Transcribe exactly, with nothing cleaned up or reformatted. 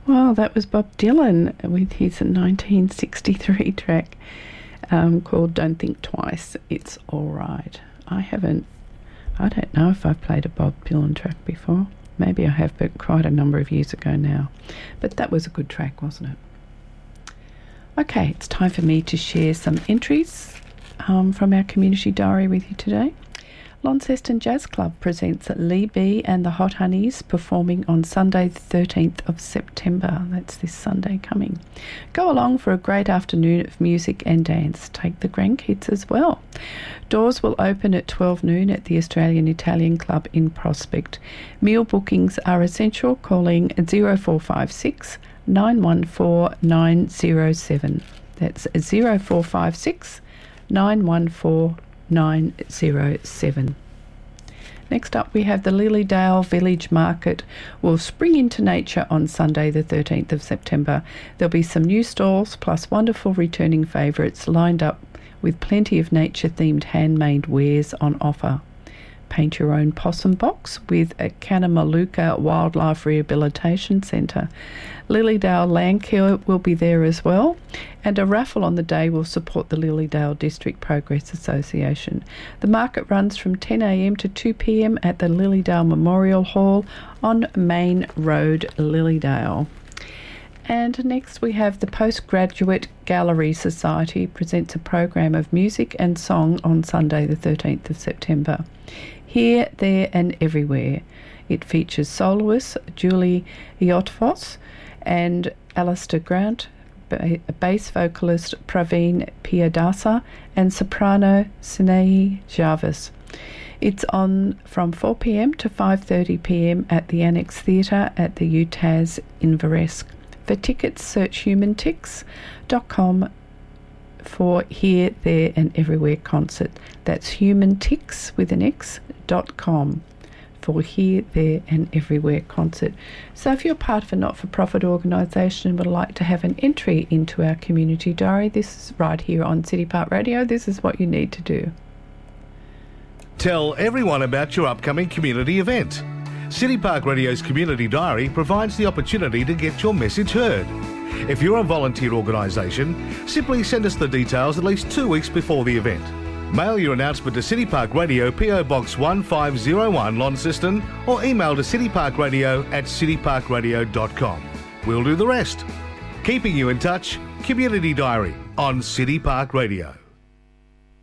Well, that was Bob Dylan with his nineteen sixty-three track um, called Don't Think Twice, It's All Right. I haven't, I don't know if I've played a Bob Dylan track before. Maybe I have, but quite a number of years ago now. But that was a good track, wasn't it? Okay, it's time for me to share some entries um, from our community diary with you today. Launceston Jazz Club presents Lee B and the Hot Honeys performing on Sunday the thirteenth of September. That's this Sunday coming. Go along for a great afternoon of music and dance. Take the grandkids as well. Doors will open at twelve noon at the Australian Italian Club in Prospect. Meal bookings are essential. Calling zero four five six, nine one four, nine zero seven. That's zero four five six, nine one four, nine zero seven. Next up we have the Lilydale Village Market will spring into nature on Sunday the thirteenth of September. There'll be some new stalls plus wonderful returning favourites lined up with plenty of nature-themed handmade wares on offer. Paint your own possum box with a Kanamaluka Wildlife Rehabilitation Centre. Lilydale Landcare will be there as well, and a raffle on the day will support the Lilydale District Progress Association. The market runs from ten a m to two p m at the Lilydale Memorial Hall on Main Road, Lilydale. And next we have the Postgraduate Gallery Society presents a program of music and song on Sunday the thirteenth of September. Here, There and Everywhere. It features soloists Julie Iotfos and Alistair Grant, bass vocalist Praveen Piyadasa and soprano Sinehi Jarvis. It's on from four p m to five thirty p m at the Annex Theatre at the U T A S Inveresk. For tickets, search human tix dot com for Here, There and Everywhere concert. That's humantix with an X dot com for Here, There and Everywhere concert. So if you're part of a not-for-profit organisation and would like to have an entry into our community diary, this is right here on City Park Radio. This is what you need to do. Tell everyone about your upcoming community event. City Park Radio's Community Diary provides the opportunity to get your message heard. If you're a volunteer organisation, simply send us the details at least two weeks before the event. Mail your announcement to City Park Radio, P O Box one five zero one, Launceston, or email to cityparkradio at cityparkradio dot com. We'll do the rest. Keeping you in touch, Community Diary on City Park Radio.